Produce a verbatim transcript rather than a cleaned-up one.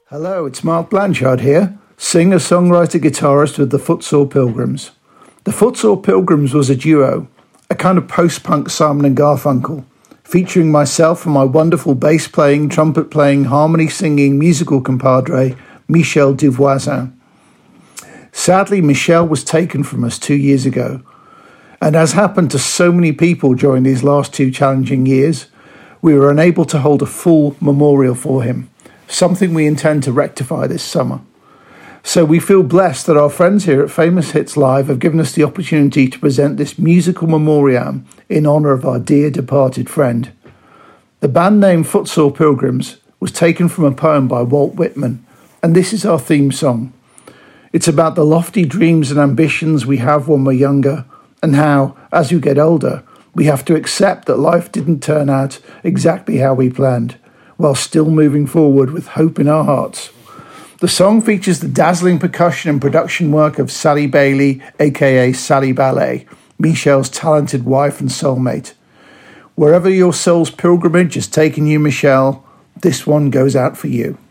Hello, it's Mark Blanchard here, singer, songwriter, guitarist with the Footsore Pilgrims. The Footsore Pilgrims was a duo, a kind of post-punk Simon and Garfunkel, featuring myself and my wonderful bass-playing, trumpet-playing, harmony-singing musical compadre, Michel Duvoisin. Sadly, Michel was taken from us two years ago, and as happened to so many people during these last two challenging years, we were unable to hold a full memorial for him, something we intend to rectify this summer. So we feel blessed that our friends here at Famous Hits Live have given us the opportunity to present this musical memoriam in honour of our dear departed friend. The band name Footsore Pilgrims was taken from a poem by Walt Whitman, and this is our theme song. It's about the lofty dreams and ambitions we have when we're younger, and how, as you get older, we have to accept that life didn't turn out exactly how we planned, while still moving forward with hope in our hearts. The song features the dazzling percussion and production work of Sally Bailey, aka Sally Ballet, Michel's talented wife and soulmate. Wherever your soul's pilgrimage has taken you, Michel, this one goes out for you.